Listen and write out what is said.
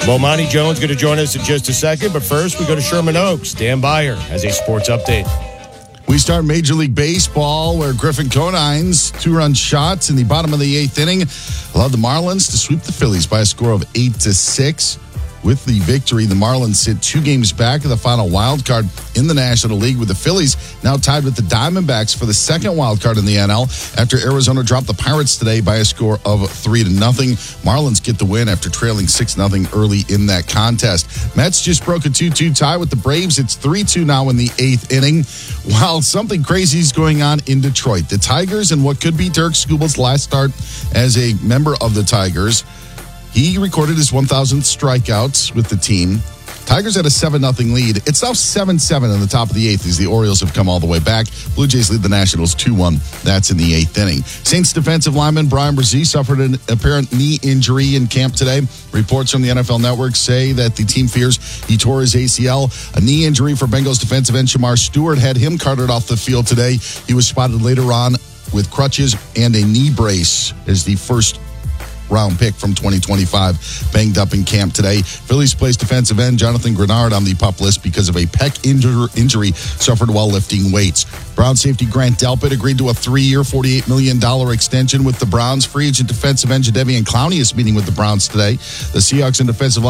Bomani Jones going to join us in just a second, but first we go to Sherman Oaks. Dan Beyer has a sports update. We start Major League Baseball, where Griffin Conine's 2-run shots in the bottom of the 8th inning allowed the Marlins to sweep the Phillies by a score of 8-6. With the victory, the Marlins sit 2 games back of the final wild card in the National League, with the Phillies now tied with the Diamondbacks for the second wild card in the NL after Arizona dropped the Pirates today by a score of 3-0. Marlins get the win after trailing 6-0 early in that contest. Mets just broke a 2-2 tie with the Braves. It's 3-2 now in the 8th inning. While something crazy is going on in Detroit, the Tigers, and what could be Dirk Skubel's last start as a member of the Tigers, he recorded his 1,000th strikeouts with the team. Tigers had a 7-0 lead. It's now 7-7 in the top of the 8th as the Orioles have come all the way back. Blue Jays lead the Nationals 2-1. That's in the 8th inning. Saints defensive lineman Brian Brzee suffered an apparent knee injury in camp today. Reports from the NFL Network say that the team fears he tore his ACL. A knee injury for Bengals defensive end Shamar Stewart had him carted off the field today. He was spotted later on with crutches and a knee brace as the first round pick from 2025 banged up in camp today. Phillies placed defensive end Jonathan Grenard on the PUP list because of a pec injury suffered while lifting weights. Brown safety Grant Delpit agreed to a 3-year, $48 million extension with the Browns. Free agent defensive end Jadeveon Clowney is meeting with the Browns today. The Seahawks and defensive